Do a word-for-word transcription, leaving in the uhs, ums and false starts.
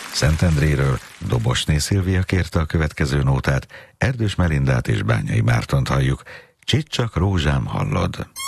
Szentendréről Dobosné Szilvia kérte a következő nótát, Erdős Melindát és Bányai Mártont halljuk. Csicsak rózsám hallod.